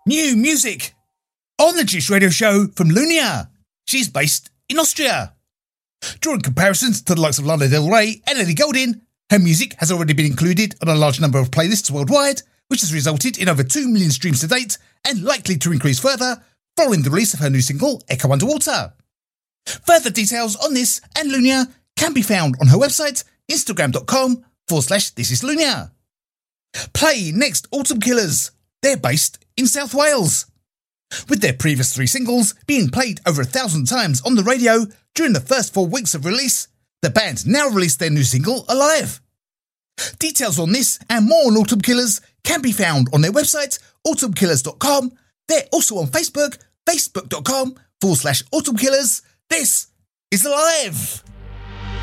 New music on the Juice Radio Show from Lunia. She's based in Austria. Drawing comparisons to the likes of Lana Del Rey and Ellie Goulding, her music has already been included on a large number of playlists worldwide, which has resulted in over 2 million streams to date and likely to increase further following the release of her new single, Echo Underwater. Further details on this and Lunia can be found on her website, instagram.com/thisislunia. Play next Autumn Killers. They're based in South Wales. With their previous 3 singles being played over 1,000 times on the radio during the first 4 weeks of release, the band now released their new single, Alive. Details on this and more on Autumn Killers can be found on their website, autumnkillers.com. They're also on Facebook, facebook.com/autumnkillers. This is Alive.